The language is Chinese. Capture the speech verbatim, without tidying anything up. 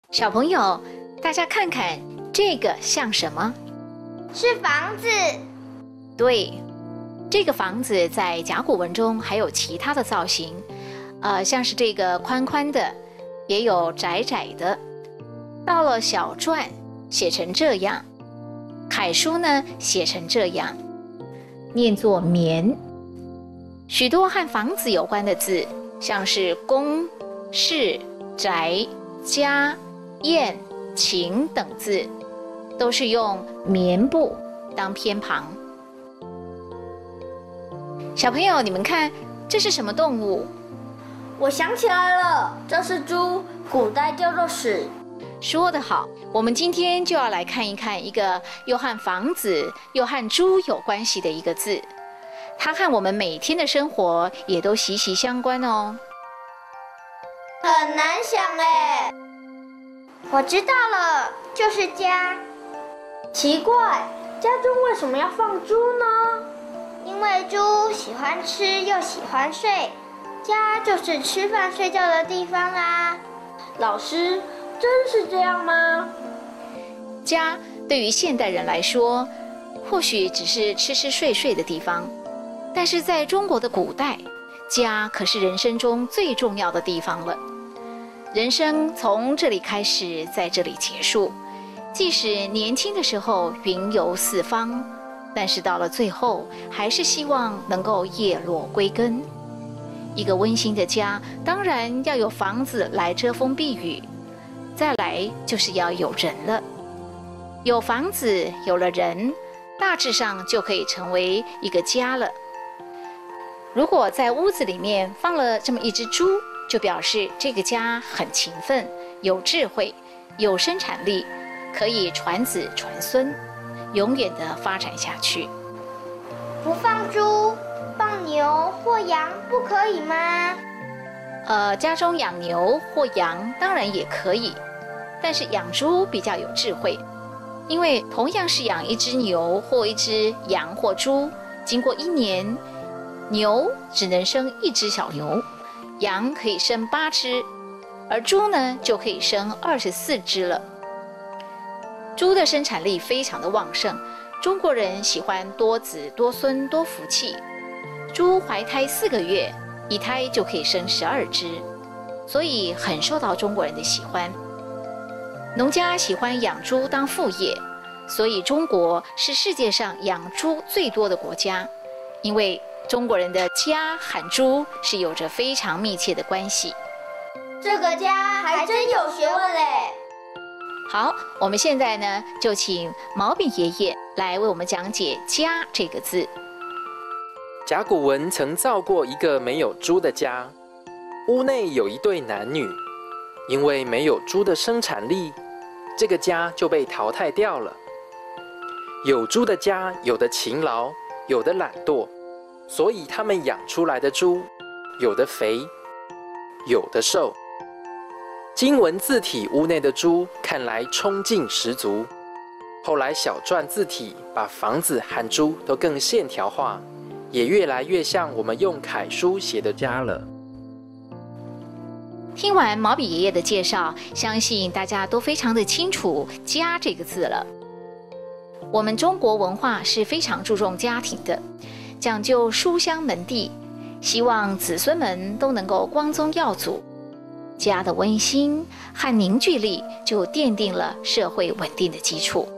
小朋友，大家看看这个像什么？ 是房子。 对，这个房子在甲骨文中还有其他的造型，呃，像是这个宽宽的，也有窄窄的。到了小篆写成这样，楷书呢写成这样，念作棉。许多和房子有关的字，像是宫、室、宅、家、宴、寝等字，都是用棉布当偏旁。小朋友，你们看，这是什么动物？ 我想起来了，这是猪，古代叫做豕。 说得好，我们今天就要来看一看一个又和房子又和猪有关系的一个字，它和我们每天的生活也都息息相关哦。 很难想哎。我知道了，就是家。奇怪，家中为什么要放猪呢？因为猪喜欢吃又喜欢睡，家就是吃饭睡觉的地方啊。老师，真是这样吗？ 家对于现代人来说，或许只是吃吃睡睡的地方，但是在中国的古代，家可是人生中最重要的地方了。人生从这里开始，在这里结束。即使年轻的时候云游四方，但是到了最后，还是希望能够叶落归根。一个温馨的家，当然要有房子来遮风避雨，再来就是要有人了。有房子，有了人，大致上就可以成为一个家了。如果在屋子里面放了这么一只猪，就表示这个家很勤奋、有智慧、有生产力，可以传子传孙，永远的发展下去。 不放猪，放牛或羊不可以吗？ 呃，家中养牛或羊当然也可以，但是养猪比较有智慧，因为同样是养一只牛或一只羊或猪，经过一年，牛只能生一只小牛，羊可以生八只，而猪呢就可以生二十四只了。猪的生产力非常的旺盛，中国人喜欢多子多孙多福气。猪怀胎四个月，一胎就可以生十二只，所以很受到中国人的喜欢。农家喜欢养猪当副业，所以中国是世界上养猪最多的国家，因为中国人的家和猪是有着非常密切的关系。 这个家还真有学问嘞。 好，我们现在呢就请毛笔爷爷来为我们讲解家这个字。 甲骨文曾造过一个没有猪的家，屋内有一对男女，因为没有猪的生产力，这个家就被淘汰掉了。有猪的家，有的勤劳，有的懒惰，所以他们养出来的猪，有的肥，有的瘦。金文字体屋内的猪看来冲劲十足，后来小篆字体把房子和猪都更线条化，也越来越像我们用楷书写的家了。 听完毛笔爷爷的介绍，相信大家都非常的清楚家这个字了。我们中国文化是非常注重家庭的，讲究书香门第，希望子孙们都能够光宗耀祖。家的温馨和凝聚力就奠定了社会稳定的基础。